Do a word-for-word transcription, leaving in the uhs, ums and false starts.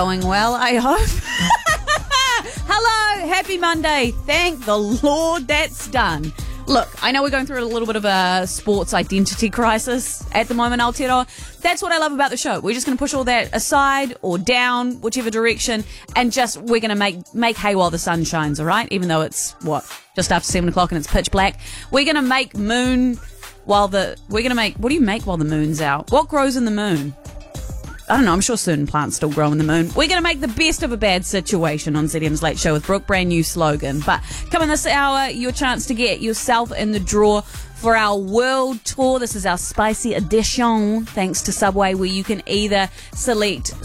going well, I hope. Hello, happy Monday. Thank the Lord that's done. Look, I know we're going through a little bit of a sports identity crisis at the moment, Aotearoa. That's what I love about the show. We're just going to push all that aside or down, whichever direction, and just we're going to make make hay while the sun shines, all right? Even though it's, what, just after seven o'clock and it's pitch black. We're going to make moon while the... We're going to make... What do you make while the moon's out? What grows in the moon? I don't know, I'm sure certain plants still grow in the moon. We're going to make the best of a bad situation on Z M's Late Show with Brooke, brand new slogan. But coming this hour, your chance to get yourself in the draw for our world tour. This is our spicy edition, thanks to Subway, where you can either select